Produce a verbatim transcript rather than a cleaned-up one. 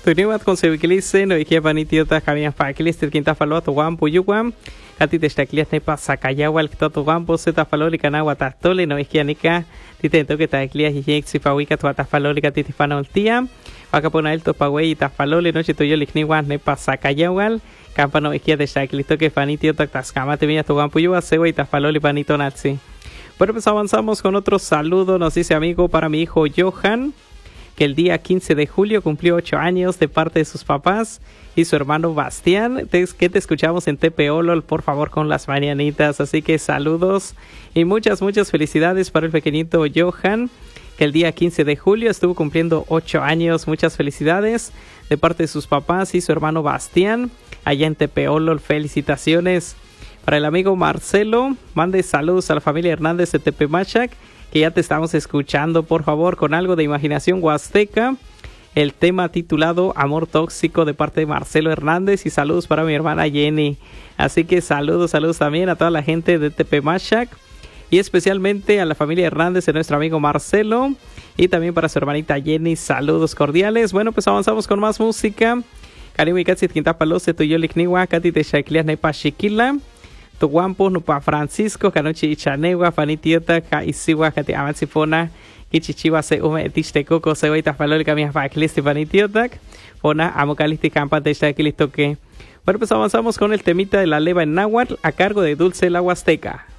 Tuniwat con sevikilise no ikia panitiota kamian pakilis quinta falo to wam puyuwam kati testaklias nepa sakayawal to wam poseta faloli kanawa tatole no ikia nika titento que taklias yek sipawika to tafaloli kati tifanoltia akapona el to pawei tafaloli no chito yo likniwan nepa sakayawal campano ikia testaklisto que panitiota taskama te viña to wam puyuwa sewa tafaloli panito natsi. Bueno, pues avanzamos con otro saludo, nos dice amigo para mi hijo Johan, que el día quince de julio cumplió ocho años de parte de sus papás y su hermano Bastián, que te escuchamos en Tepeolol, por favor, con las mañanitas. Así que saludos y muchas, muchas felicidades para el pequeñito Johan, que el día quince de julio estuvo cumpliendo ocho años. Muchas felicidades de parte de sus papás y su hermano Bastián, allá en Tepeolol. Felicitaciones. Para el amigo Marcelo, mande saludos a la familia Hernández de Tepemachac, que ya te estamos escuchando, por favor, con algo de imaginación huasteca. El tema titulado Amor Tóxico de parte de Marcelo Hernández, y saludos para mi hermana Jenny. Así que saludos, saludos también a toda la gente de Tepemachac y especialmente a la familia Hernández de nuestro amigo Marcelo y también para su hermanita Jenny. Saludos cordiales. Bueno, pues avanzamos con más música. Caribe Katsit Quintapalose, Tuyolik Niwa, Kati de Shaiklias Nepa Chiquila. Tu guampo no pa Francisco kanochi ichanewa fanitiota ka isiwa kati avancifona kichichiwa se ume etiste coco se oita falol kamia fa klisti fanitiotak ona amocalisti campa de esta que listo que. Bueno, pues avanzamos con el temita de la leva en náhuatl a cargo de Dulce la Huasteca.